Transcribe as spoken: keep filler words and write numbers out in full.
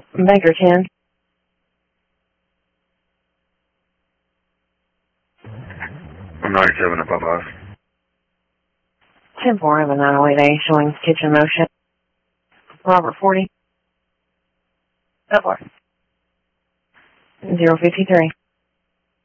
Baker ten. I'm ninety-seven at Popeyes. ten four, I have a nine oh eight A showing kitchen motion. Robert forty. Go for it. zero fifty-three.